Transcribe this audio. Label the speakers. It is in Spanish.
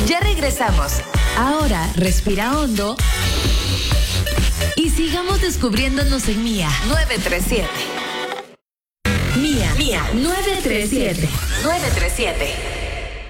Speaker 1: Ya regresamos. Ahora respira hondo y sigamos descubriéndonos en Mía 937. Mía 937. 937.